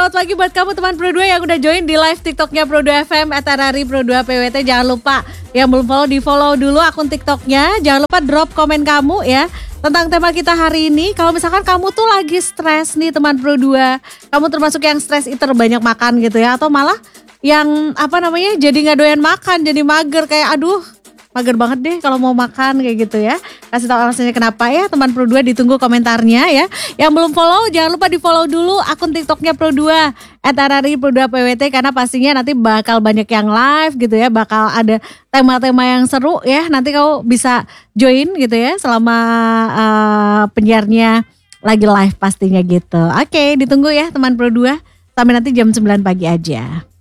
selamat pagi buat kamu teman Pro2 yang udah join di live TikToknya Pro2 FM @Rari Pro2 PWT. Jangan lupa yang belum follow di follow dulu akun TikToknya. Jangan lupa drop komen kamu ya tentang tema kita hari ini. Kalau misalkan kamu tuh lagi stres nih teman Pro2, kamu termasuk yang stres eater banyak makan gitu ya, atau malah yang jadi nggak doyan makan, jadi mager kayak aduh mager banget deh kalau mau makan kayak gitu ya. Kasih tahu alasannya kenapa ya teman Pro2, ditunggu komentarnya ya. Yang belum follow jangan lupa di follow dulu akun TikToknya Pro2 @Rari Pro2 PWT, karena pastinya nanti bakal banyak yang live gitu ya, bakal ada tema-tema yang seru ya. Nanti kau bisa join gitu ya selama penyiarnya lagi live pastinya gitu. Oke, ditunggu ya teman Pro2 sampai nanti jam 9 pagi aja.